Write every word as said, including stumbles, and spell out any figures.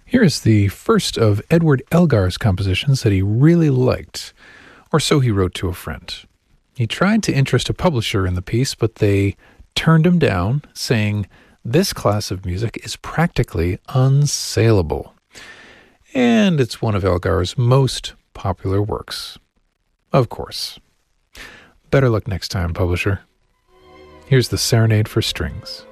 Here is the first of Edward Elgar's compositions that he really liked, or so he wrote to a friend. He tried to interest a publisher in the piece, but they turned him down, saying, "This class of music is practically unsaleable." And it's one of Elgar's most popular works. Of course. Better luck next time, publisher. Here's the Serenade for Strings.